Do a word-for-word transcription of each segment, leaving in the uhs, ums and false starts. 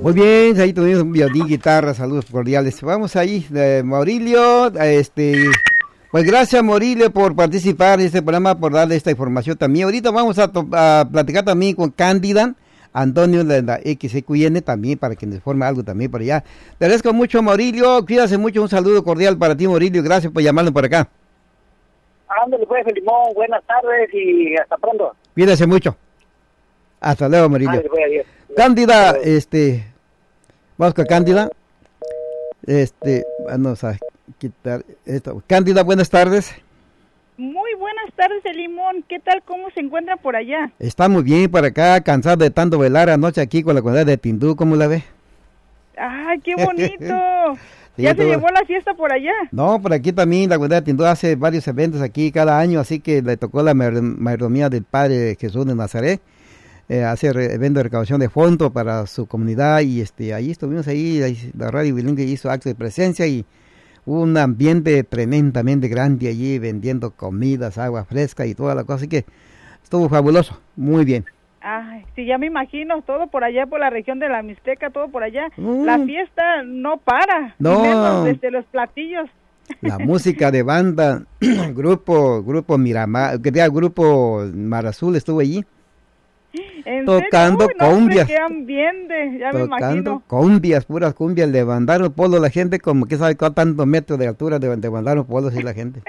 Muy bien, ahí tuvimos un violín, guitarra, saludos cordiales. Vamos ahí, eh, Maurilio, este, pues gracias Maurilio por participar en este programa, por darle esta información también. Ahorita vamos a, to- a platicar también con Cándida Antonio de la X Q N también, para que nos informe algo también por allá. Te agradezco mucho Maurilio, cuídase mucho, un saludo cordial para ti Maurilio, gracias por llamarnos por acá. Ándale pues, Limón, buenas tardes y hasta pronto. Cuídese mucho. Hasta luego Maurilio. Ándale, pues, adiós. Cándida, este, vamos con Cándida. Este, vamos a quitar esto. Cándida, buenas tardes. Muy buenas tardes, el Limón. ¿Qué tal? ¿Cómo se encuentra por allá? Está muy bien por acá, cansado de tanto velar anoche aquí con la comunidad de Tindú, ¿cómo la ve? ¡Ay, qué bonito! Sí, ¿Ya se todo- llevó la fiesta por allá? No, por aquí también la comunidad de Tindú hace varios eventos aquí cada año, así que le tocó la mer- mayordomía del Padre Jesús de Nazaret. Eh, hace re- evento de recaudación de fondos para su comunidad y este ahí estuvimos ahí, ahí la radio bilingüe hizo acto de presencia y hubo un ambiente tremendamente grande allí vendiendo comidas, agua fresca y toda la cosa, así que estuvo fabuloso, muy bien. Ay, sí, ya me imagino, todo por allá, por la región de la Mixteca, todo por allá. Mm. La fiesta no para, No. ni menos desde los platillos. La música de banda, grupo, grupo Miramar, que diga, grupo Mar Azul estuvo allí, ¿En Tocando serio? Uy, no, hombre, cumbias. qué ambiente, ya me tocando imagino. cumbias, puras cumbias, levantaron polo la gente, como que sabe cuántos metros de altura de levantaron polos y la gente.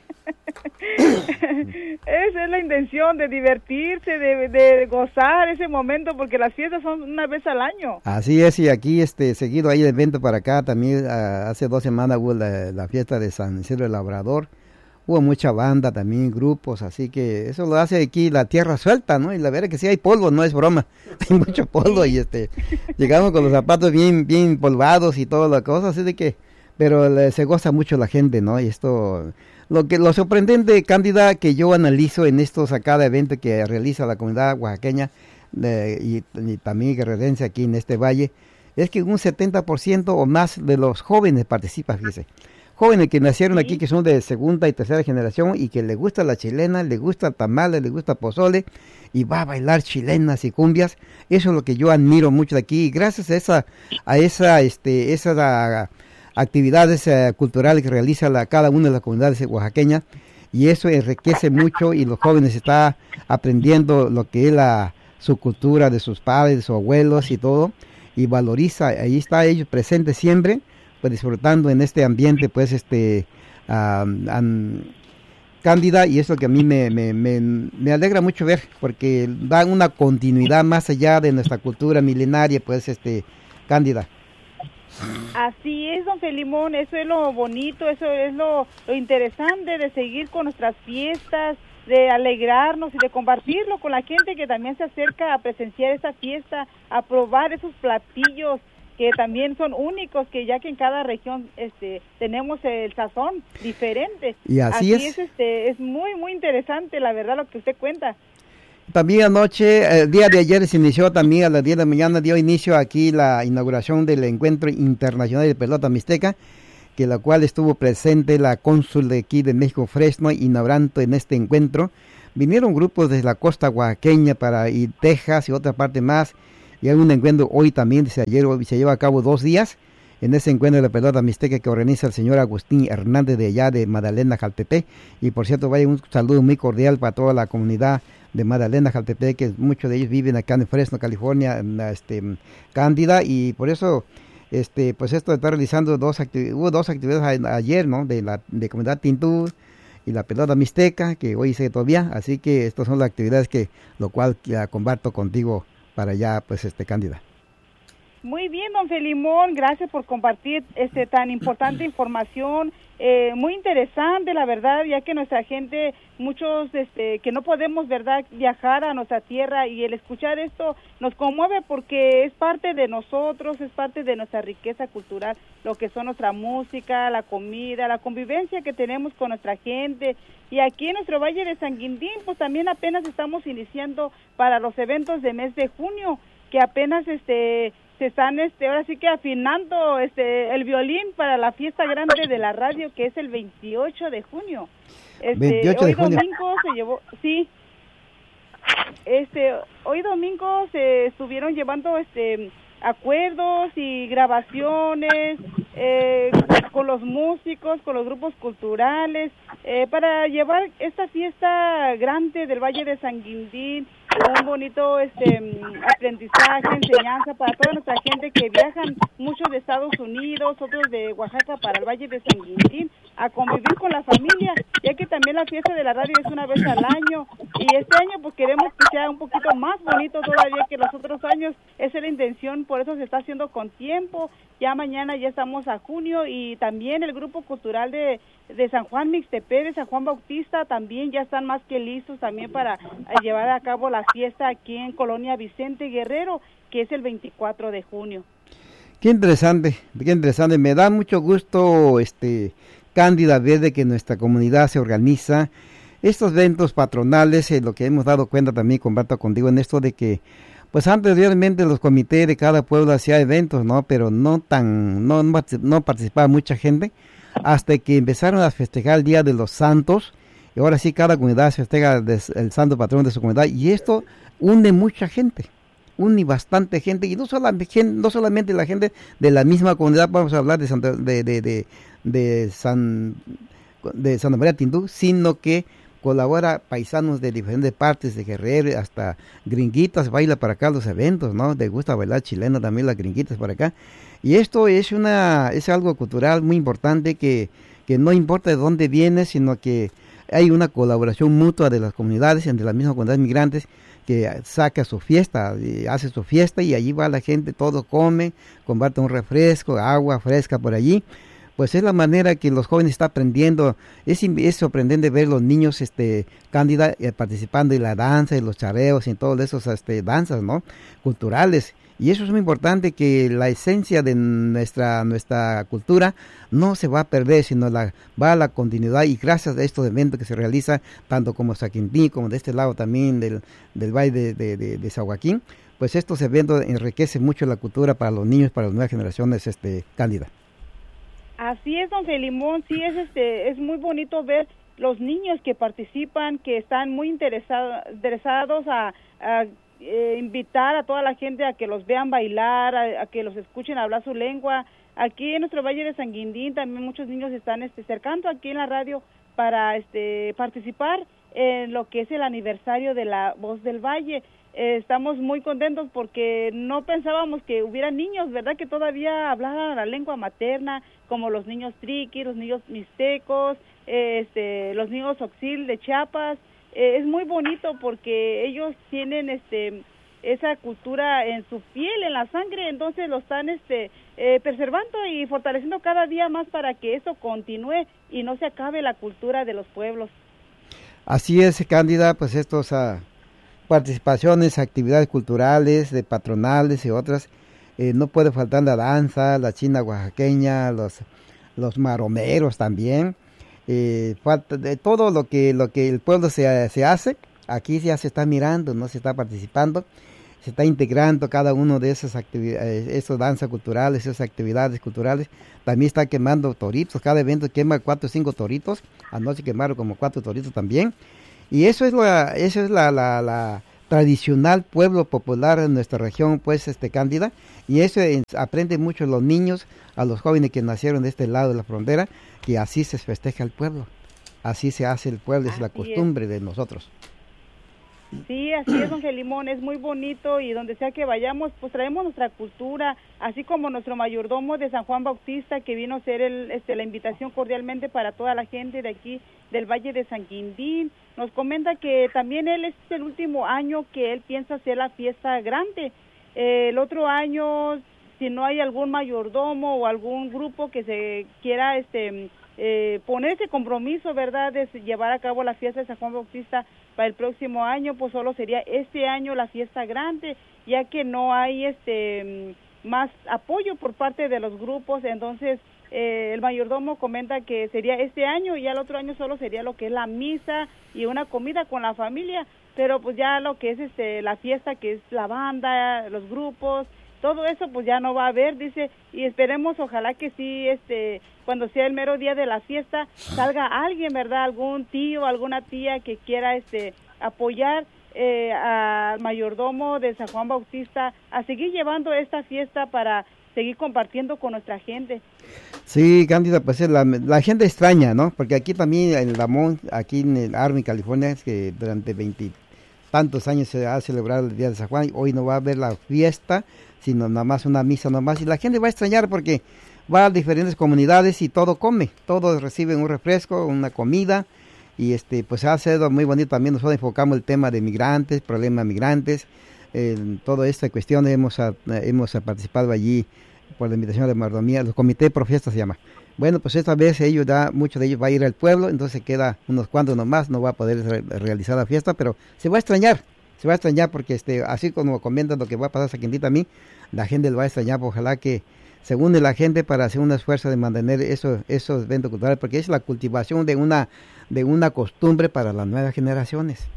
Esa es la intención, de divertirse, de, de gozar ese momento, porque las fiestas son una vez al año. Así es, y aquí este seguido hay evento para acá, también ah, hace dos semanas hubo la, la fiesta de San Isidro del Labrador, hubo mucha banda también, grupos, así que eso lo hace aquí la tierra suelta, ¿no? Y la verdad que sí hay polvo, no es broma, hay mucho polvo y este, llegamos con los zapatos bien, bien polvados y toda la cosa, así de que, pero le- se goza mucho la gente, ¿no? Y esto, lo que, lo sorprendente, Cándida, que yo analizo en estos a cada evento que realiza la comunidad oaxaqueña de- y, y también guerrerense aquí en este valle, es que un setenta por ciento o más de los jóvenes participan, fíjese. Jóvenes que nacieron aquí, que son de segunda y tercera generación y que les gusta la chilena, les gusta el tamal, les gusta pozole y va a bailar chilenas y cumbias. Eso es lo que yo admiro mucho de aquí y gracias a esa, a esa, este, esas ah, actividades eh, culturales que realiza la, cada una de las comunidades oaxaqueñas y eso enriquece mucho y los jóvenes están aprendiendo lo que es la, su cultura de sus padres, de sus abuelos y todo y valoriza, ahí está ellos presentes siempre, pues disfrutando en este ambiente, pues este ah, am, Cándida, y eso que a mí me, me, me, me alegra mucho ver, porque dan una continuidad más allá de nuestra cultura milenaria, pues este Cándida. Así es, don Felimón, eso es lo bonito, eso es lo, lo interesante de seguir con nuestras fiestas, de alegrarnos y de compartirlo con la gente que también se acerca a presenciar esa fiesta, a probar esos platillos que también son únicos, que ya que en cada región este tenemos el sazón diferente. Y así es. es este es muy muy interesante la verdad lo que usted cuenta. También anoche, el día de ayer se inició también a las diez de la mañana, dio inicio aquí la inauguración del Encuentro Internacional de Pelota Mixteca, que la cual estuvo presente la cónsul de aquí de México, Fresno, inaugurando en este encuentro. Vinieron grupos desde la costa oaxaqueña para y Texas y otra parte más, y hay un encuentro hoy también, desde ayer, hoy se lleva a cabo dos días, en ese encuentro de la pelota mixteca que organiza el señor Agustín Hernández de allá de Magdalena, Jaltepec, y por cierto, vaya un saludo muy cordial para toda la comunidad de Magdalena, Jaltepec, que muchos de ellos viven acá en Fresno, California, en este, Cándida, y por eso, este, pues esto está realizando dos actividades, hubo dos actividades a, ayer, ¿no? De la de comunidad Tintú y la pelota mixteca, que hoy sigue todavía, así que estas son las actividades que, lo cual ya comparto contigo para allá, pues, este, Cándida. Muy bien, don Felimón, gracias por compartir este tan importante información, eh, muy interesante, la verdad, ya que nuestra gente, muchos este, que no podemos, verdad, viajar a nuestra tierra, y el escuchar esto nos conmueve porque es parte de nosotros, es parte de nuestra riqueza cultural, lo que son nuestra música, la comida, la convivencia que tenemos con nuestra gente, y aquí en nuestro Valle de San Quintín, pues también apenas estamos iniciando para los eventos de mes de junio, que apenas este se están este ahora sí que afinando este el violín para la fiesta grande de la radio, que es el veintiocho de junio. Este, veintiocho de hoy junio. domingo se llevó, sí. Este, hoy domingo se estuvieron llevando este acuerdos y grabaciones eh, con los músicos, con los grupos culturales, eh, para llevar esta fiesta grande del Valle de San Quintín, un bonito este aprendizaje, enseñanza para toda nuestra gente que viajan, muchos de Estados Unidos, otros de Oaxaca para el Valle de San Quintín, a convivir con la familia, ya que también la fiesta de la radio es una vez al año, y este año pues queremos que sea un poquito más bonito todavía que los otros años. Esa es la intención, por eso se está haciendo con tiempo. Ya mañana ya estamos a junio, y también el grupo cultural de, de San Juan Mixtepec, de San Juan Bautista, también ya están más que listos también para eh, llevar a cabo la fiesta aquí en Colonia Vicente Guerrero, que es el veinticuatro de junio. Qué interesante, qué interesante. Me da mucho gusto, este, Cándida, ver de que nuestra comunidad se organiza. Estos eventos patronales, eh, lo que hemos dado cuenta también, comparto contigo en esto de que pues anteriormente los comités de cada pueblo hacía eventos, ¿no? Pero no tan, no, no participaba mucha gente, hasta que empezaron a festejar el Día de los Santos, y ahora sí cada comunidad se festeja el santo patrón de su comunidad, y esto une mucha gente, une bastante gente, y no solamente, no solamente la gente de la misma comunidad, vamos a hablar de Santa, de, de, de, de San, de Santa María Tindú, sino que colabora paisanos de diferentes partes de Guerrero, hasta gringuitas baila para acá los eventos, ¿no? Les gusta bailar chileno también las gringuitas para acá. Y esto es una es algo cultural muy importante que, que no importa de dónde viene, sino que hay una colaboración mutua de las comunidades, entre las mismas comunidades migrantes, que saca su fiesta, y hace su fiesta, y allí va la gente, todo come, comparte un refresco, agua fresca por allí. Pues es la manera que los jóvenes están aprendiendo. Es, es sorprendente ver los niños, este, Cándida, eh, participando en la danza, en los charreos, en todas esas este, danzas, ¿no? Culturales. Y eso es muy importante, que la esencia de nuestra nuestra cultura no se va a perder, sino la va a la continuidad, y gracias a estos eventos que se realizan, tanto como San Quintín, como de este lado también del, del Valle de, de, de, de San Joaquín, pues estos eventos enriquecen mucho la cultura para los niños, para las nuevas generaciones, este, Cándida. Así es, don Felimón, sí es este es muy bonito ver los niños que participan, que están muy interesados interesados a, a eh, invitar a toda la gente a que los vean bailar, a, a que los escuchen hablar su lengua. Aquí en nuestro Valle de San Quintín también muchos niños están este cercando aquí en la radio para este participar en lo que es el aniversario de la Voz del Valle. Eh, estamos muy contentos porque no pensábamos que hubiera niños, ¿verdad?, que todavía hablaran la lengua materna, como los niños triqui, los niños mixtecos, eh, este, los niños oxil de Chiapas. Eh, es muy bonito porque ellos tienen este esa cultura en su piel, en la sangre, entonces lo están este eh, preservando y fortaleciendo cada día más para que eso continúe y no se acabe la cultura de los pueblos. Así es, Cándida, pues estos uh, participaciones, actividades culturales, de patronales y otras, eh, no puede faltar la danza, la china oaxaqueña, los los maromeros también, eh, falta de todo lo que lo que el pueblo se, se hace, aquí ya se está mirando, no se está participando, se está integrando cada uno de esas actividades, esas danzas culturales, esas actividades culturales. También está quemando toritos, cada evento quema cuatro o cinco toritos, anoche quemaron como cuatro toritos también, y eso es la, eso es la, la, la tradicional pueblo popular en nuestra región, pues, este, Cándida, y eso es, aprenden mucho los niños, a los jóvenes que nacieron de este lado de la frontera, que así se festeja el pueblo, así se hace el pueblo, es la costumbre de nosotros. Sí, así es, don Felimón, es muy bonito, y donde sea que vayamos, pues traemos nuestra cultura, así como nuestro mayordomo de San Juan Bautista, que vino a hacer el, este, la invitación cordialmente para toda la gente de aquí, del Valle de San Quintín. Nos comenta que también él este es el último año que él piensa hacer la fiesta grande. Eh, el otro año, si no hay algún mayordomo o algún grupo que se quiera este eh, poner ese compromiso, ¿verdad?, de llevar a cabo la fiesta de San Juan Bautista para el próximo año, pues solo sería este año la fiesta grande, ya que no hay este más apoyo por parte de los grupos. Entonces eh, el mayordomo comenta que sería este año, y al otro año solo sería lo que es la misa y una comida con la familia, pero pues ya lo que es este la fiesta, que es la banda, los grupos, todo eso pues ya no va a haber, dice, y esperemos, ojalá que sí, este, cuando sea el mero día de la fiesta, salga alguien, ¿verdad?, algún tío, alguna tía que quiera este apoyar eh, al mayordomo de San Juan Bautista a seguir llevando esta fiesta para seguir compartiendo con nuestra gente. Sí, Cándida, pues la, la gente extraña, ¿no? Porque aquí también en Lamont, aquí en el Army, California, es que durante veinte tantos años se ha celebrado el Día de San Juan. Hoy no va a haber la fiesta, sino nada más una misa nomás. Y la gente va a extrañar porque va a diferentes comunidades y todo come. Todos reciben un refresco, una comida. Y este pues ha sido muy bonito también. Nosotros enfocamos el tema de migrantes, problemas migrantes. En toda esta cuestión hemos, hemos participado allí por la invitación de Mardomía, los comités pro fiesta se llama. Bueno, pues esta vez ellos ya, muchos de ellos va a ir al pueblo, entonces queda unos cuantos nomás, no va a poder re realizar la fiesta, pero se va a extrañar, se va a extrañar porque este, así como comentan lo que va a pasar aquí también, la gente lo va a extrañar, ojalá que se une la gente para hacer un esfuerzo de mantener eso, esos eventos culturales, porque es la cultivación de una, de una costumbre para las nuevas generaciones.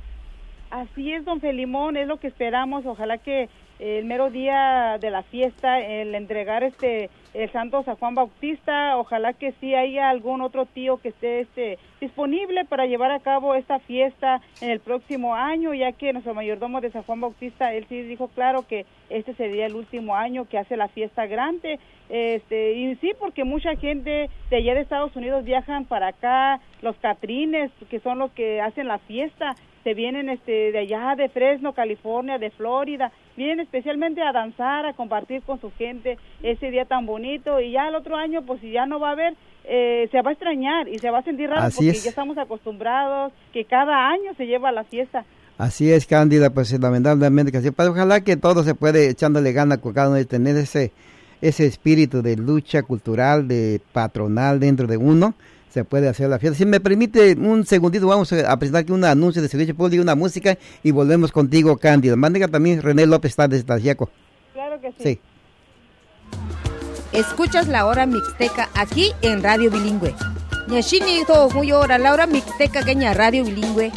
Así es, don Felimón, es lo que esperamos. Ojalá que el mero día de la fiesta, el entregar este el Santo San Juan Bautista, ojalá que sí haya algún otro tío que esté este disponible para llevar a cabo esta fiesta en el próximo año, ya que nuestro mayordomo de San Juan Bautista, él sí dijo claro que este sería el último año que hace la fiesta grande. Este, y sí, porque mucha gente de allá de Estados Unidos viajan para acá, los catrines, que son los que hacen la fiesta, se vienen este de allá de Fresno, California, de Florida, vienen especialmente a danzar, a compartir con su gente ese día tan bonito, y ya el otro año, pues si ya no va a haber, eh, se va a extrañar y se va a sentir raro. Así porque es. Ya estamos acostumbrados que cada año se lleva la fiesta. Así es, Cándida, pues lamentablemente que así pasa. Ojalá que todo se puede echándole gana con cada uno de tener ese ese espíritu de lucha cultural, de patronal dentro de uno, se puede hacer la fiesta. Si me permite un segundito, vamos a presentar aquí un anuncio de servicio público, una música, y volvemos contigo, Cándida. Mándega también, René López está desde Tajiaco. Claro que sí. Sí. Escuchas la hora mixteca aquí en Radio Bilingüe. Ñashini to muy hora, la hora mixteca que Radio Bilingüe.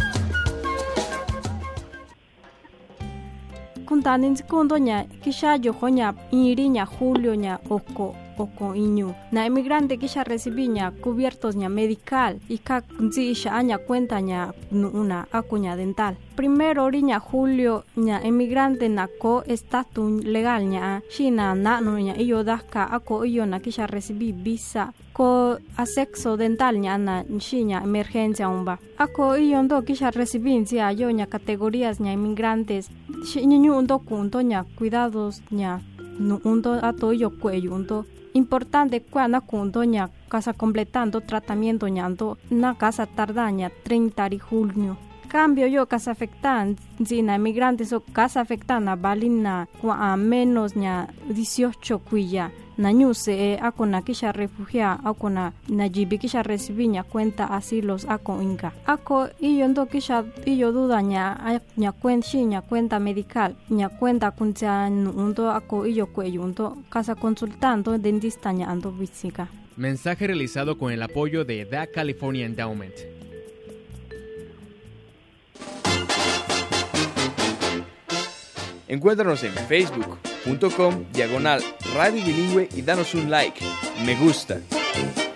Kuntanin segundo nya kisha yo honya iriña julio nya oko oko iñu na emigrante kisha recibiña cubiertos nya medical y ka kunzi isha aña cuenta nya una acuña dental. Primero oriña julio nya emigrante na ko estatus legal nya shina na no nya iyo daka ako iyo na kisha recibi visa ko asexo dental nya na shinya emergencia umba. Ako iyo ndo kisha recibincia yo nya categorías nya inmigrantes shiñu undo kunto nya cuidados nya no undo ato yo cuello undo importante cuando kunto nya casa completando tratamiento nya ando na casa tardaña treinta de junio. Cambio yo casa afectan zina emigrantes o casa afectana balina a menos nya dieciocho cuya na ñuse e ako na kisha refugia ako na na jibi kisha recibiña cuenta asilos ako inka ako iyo ndo kisha iyo duda nya nya cuenta nya cuenta medical nya cuenta kuncha ndo ako iyo cuello ndo casa consultando dentista nya ando física. Mensaje realizado con el apoyo de The California Endowment. Encuéntranos en facebook punto com diagonal Radio Bilingüe y danos un like, me gusta.